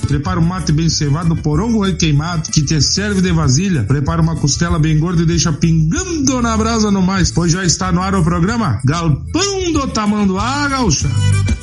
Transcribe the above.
Prepara um mate bem cevado, porongo requeimado, que te serve de vasilha. Prepara uma costela bem gorda e deixa pingando na brasa no mais, pois já está no ar o programa Galpão do Tamanduá, gaúcha.